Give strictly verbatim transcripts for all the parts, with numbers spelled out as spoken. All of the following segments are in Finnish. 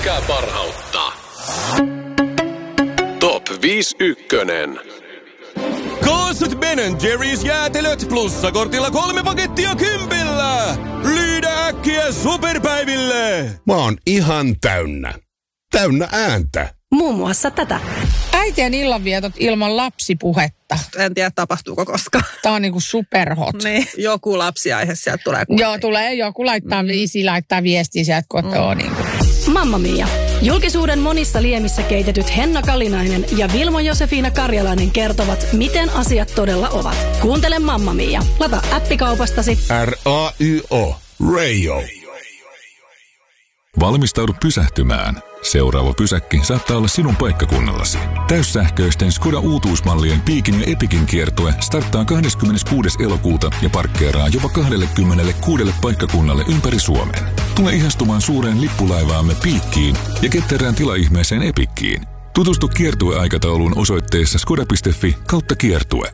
Löytäkää parhautta. Top viisi ykkönen. Kaasut Ben and Jerry's jäätelöt plussakortilla kolme pakettia kympillä. Lyydä äkkiä superpäiville. Mä oon ihan täynnä. Täynnä ääntä. Muun muassa tätä. Äitien illanvietot ilman lapsipuhetta. En tiedä, tapahtuuko koskaan. Tää on niinku superhot. Niin, joku lapsiaihe sieltä tulee. Joo, tulee joku laittaa, mm. isi laittaa viestiä sieltä kotoa. Mm. Niin Mamma Mia. Julkisuuden monissa liemissä keitetyt Henna Kalinainen ja Vilmo Josefina Karjalainen kertovat, miten asiat todella ovat. Kuuntele Mamma Mia. Lata appikaupastasi. R A Y O. Radio. Valmistaudu pysähtymään. Seuraava pysäkki saattaa olla sinun paikkakunnallasi. Täyssähköisten Skoda uutuusmallien Piikin ja Epikin kiertue starttaa kahdeskymmeneskuudes elokuuta ja parkkeeraa jopa kaksikymmentäkuusi paikkakunnalle ympäri Suomen. Tule ihastumaan suureen lippulaivaamme Piikkiin ja ketterään tilaihmeeseen Epikkiin. Tutustu kiertueaikatauluun osoitteessa skoda piste fi kautta kiertue.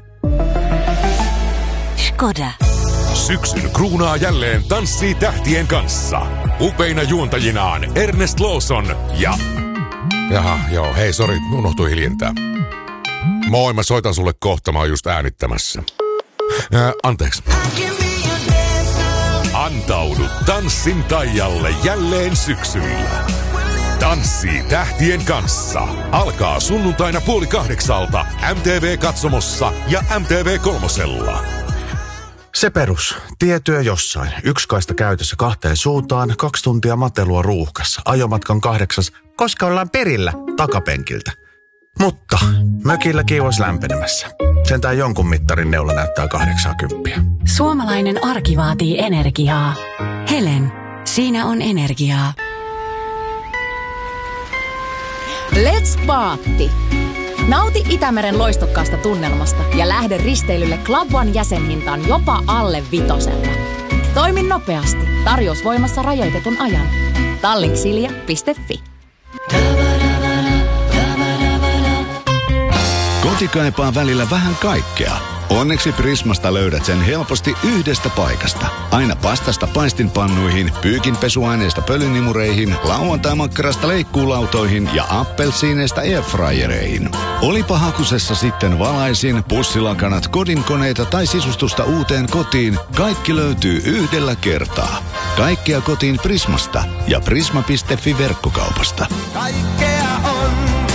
Skoda. Syksyn kruunaa jälleen Tanssii tähtien kanssa. Upeina juontajinaan Ernest Lawson ja... Jaha, joo, hei, sori, unohtui hiljentää. Moi, mä soitan sulle kohta, mä oon just äänittämässä. Ää, anteeksi. Antaudu tanssin taialle jälleen syksyllä. Tanssii tähtien kanssa. Alkaa sunnuntaina puoli kahdeksalta M T V-katsomossa ja M T V kolmosella. Se perus. Tietyö jossain. Yksi kaista käytössä kahteen suuntaan, kaksi tuntia matelua ruuhkassa. Ajomatkan kahdeksas, koska ollaan perillä takapenkiltä. Mutta mökillä kiivas lämpenemässä. Sentään jonkun mittarin neula näyttää kahdeksankymmentä. Suomalainen arki vaatii energiaa. Helen, siinä on energiaa. Let's party! Nauti Itämeren loistokkaasta tunnelmasta ja lähde risteilylle Club One jäsenhintaan jopa alle vitosella. Toimi nopeasti. Tarjous voimassa rajoitetun ajan. Tallink.silja piste fi. Koti kaipaa välillä vähän kaikkea. Onneksi Prismasta löydät sen helposti yhdestä paikasta. Aina pastasta paistinpannuihin, pyykinpesuaineista pölynimureihin, lauantai-makkarasta leikkuulautoihin ja appelsiineista airfryereihin. Olipa hakusessa sitten valaisin, pussilakanat, kodinkoneita tai sisustusta uuteen kotiin, kaikki löytyy yhdellä kertaa. Kaikkea kotiin Prismasta ja prisma piste fi verkkokaupasta. Kaikkea on.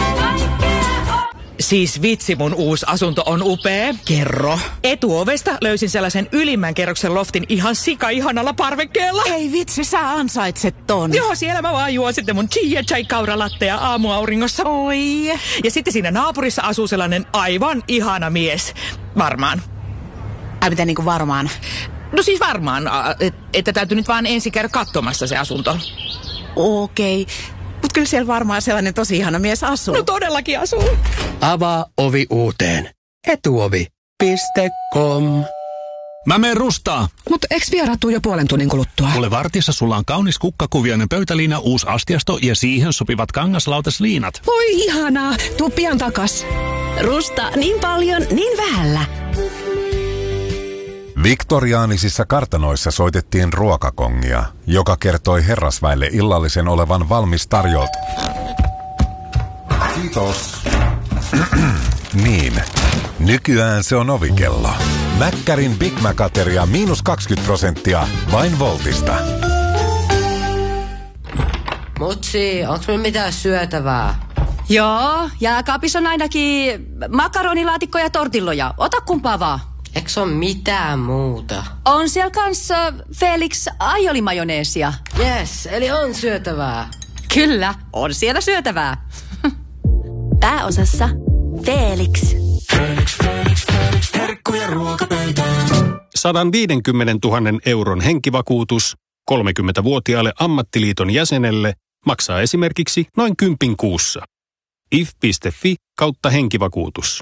Siis vitsi, mun uusi asunto on upea. Kerro. Etuovesta löysin sellaisen ylimmän kerroksen loftin ihan sika-ihanalla parvekkeella. Ei vitsi, sä ansaitset ton. Joo, siellä mä vaan juon sitten mun chia chai kauralattea aamuauringossa. Oi. Ja sitten siinä naapurissa asuu sellainen aivan ihana mies. Varmaan. Ai mitä niinku varmaan? No siis varmaan, että täytyy nyt vaan ensin käydä katsomassa se asunto. Okei. Mut kyllä siellä varmaan sellainen tosi ihana mies asuu. No todellakin asuu. Avaa ovi uuteen. Etuovi piste com. Mä meen rustaa. Mut eks vieraat tuu jo puolen tunnin kuluttua? Kuule, vartissa sulla on kaunis kukkakuvioinen pöytäliina, uusi astiasto ja siihen sopivat kangaslautasliinat. Oi ihanaa, tuu pian takas. Rusta niin paljon, niin vähällä. Viktoriaanisissa kartanoissa soitettiin ruokakongia, joka kertoi herrasväelle illallisen olevan valmis tarjolta. Kiitos. Niin, nykyään se on ovikello. Mäkkärin Big Mac-ateria miinus kaksikymmentä prosenttia vain Voltista. Mutsi, onks me mitään syötävää? Joo, jääkaapissa on ainakin makaronilaatikko ja tortilloja. Ota kumpaa vaan. Eikö se ole mitään muuta? On siellä kanssa Felix aiolimajoneesia. Yes, eli on syötävää. Kyllä, on siellä syötävää. Pääosassa Felix. Felix, Felix, Felix, herkkuja ruokapöytään. sata viisikymmentätuhatta euron henkivakuutus kolmekymmentävuotiaalle ammattiliiton jäsenelle maksaa esimerkiksi noin kympin kuussa. if piste fi kautta henkivakuutus.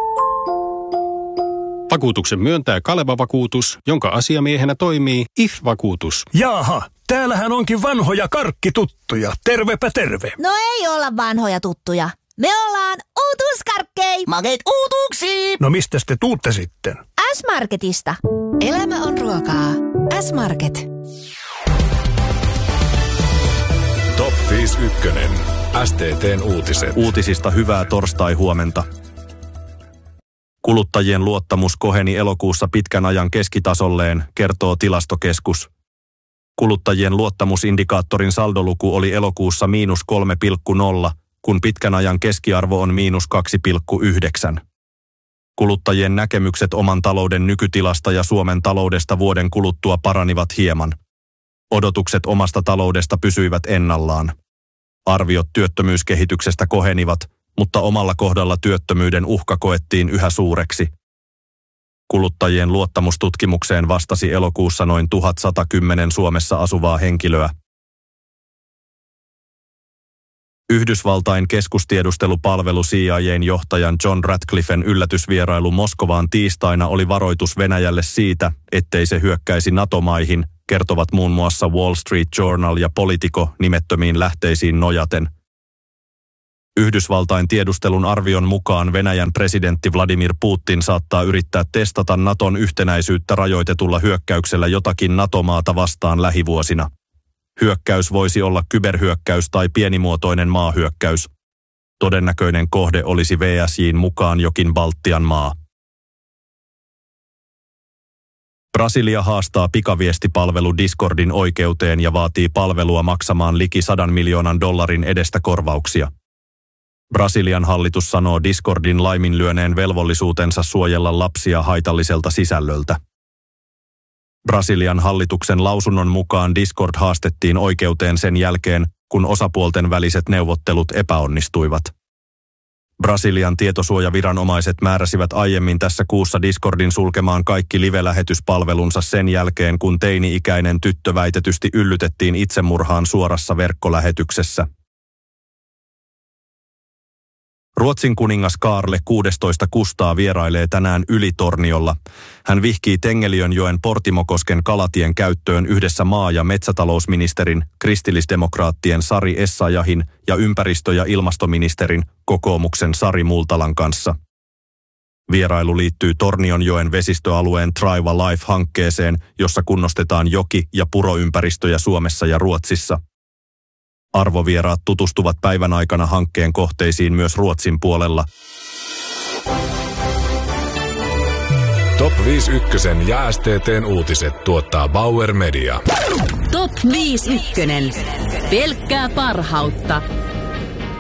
Vakuutuksen myöntää Kaleva-vakuutus, jonka asiamiehenä toimii I F-vakuutus. Jaaha, täällähän onkin vanhoja karkkituttuja. Tervepä terve. No ei olla vanhoja tuttuja. Me ollaan uutuuskarkkei. Makeet uutuuksia. No mistä te tuutte sitten? S-Marketista. Elämä on ruokaa. S-Market. Top viisi yksi. S T T:n uutiset. Uutisista hyvää torstai-huomenta. Kuluttajien luottamus koheni elokuussa pitkän ajan keskitasolleen, kertoo Tilastokeskus. Kuluttajien luottamusindikaattorin saldoluku oli elokuussa miinus kolme pilkku nolla, kun pitkän ajan keskiarvo on miinus kaksi pilkku yhdeksän. Kuluttajien näkemykset oman talouden nykytilasta ja Suomen taloudesta vuoden kuluttua paranivat hieman. Odotukset omasta taloudesta pysyivät ennallaan. Arviot työttömyyskehityksestä kohenivat, mutta omalla kohdalla työttömyyden uhka koettiin yhä suureksi. Kuluttajien luottamustutkimukseen vastasi elokuussa noin tuhatsata kymmenen Suomessa asuvaa henkilöä. Yhdysvaltain keskustiedustelupalvelu C I A:n johtajan John Ratcliffen yllätysvierailu Moskovaan tiistaina oli varoitus Venäjälle siitä, ettei se hyökkäisi NATO-maihin, kertovat muun muassa Wall Street Journal ja Politico nimettömiin lähteisiin nojaten. Yhdysvaltain tiedustelun arvion mukaan Venäjän presidentti Vladimir Putin saattaa yrittää testata Naton yhtenäisyyttä rajoitetulla hyökkäyksellä jotakin NATO-maata vastaan lähivuosina. Hyökkäys voisi olla kyberhyökkäys tai pienimuotoinen maahyökkäys. Todennäköinen kohde olisi V S J:n mukaan jokin Baltian maa. Brasilia haastaa pikaviestipalvelu Discordin oikeuteen ja vaatii palvelua maksamaan liki sadan miljoonan dollarin edestä korvauksia. Brasilian hallitus sanoo Discordin laiminlyöneen velvollisuutensa suojella lapsia haitalliselta sisällöltä. Brasilian hallituksen lausunnon mukaan Discord haastettiin oikeuteen sen jälkeen, kun osapuolten väliset neuvottelut epäonnistuivat. Brasilian tietosuojaviranomaiset määräsivät aiemmin tässä kuussa Discordin sulkemaan kaikki live-lähetyspalvelunsa sen jälkeen, kun teini-ikäinen tyttö väitetysti yllytettiin itsemurhaan suorassa verkkolähetyksessä. Ruotsin kuningas Kaarle kuudestoista Kustaa vierailee tänään Ylitorniolla. Hän vihkii Tengeliönjoen Portimokosken kalatien käyttöön yhdessä maa- ja metsätalousministerin, kristillisdemokraattien Sari Essayahin ja ympäristö- ja ilmastoministerin, kokoomuksen Sari Multalan kanssa. Vierailu liittyy Tornionjoen vesistöalueen Traiva Life-hankkeeseen, jossa kunnostetaan joki- ja puroympäristöjä Suomessa ja Ruotsissa. Arvovieraat tutustuvat päivän aikana hankkeen kohteisiin myös Ruotsin puolella. Top viisi ykkösen ja S T T:n uutiset tuottaa Bauer Media. Top viisi ykkönen. Pelkkää parhautta.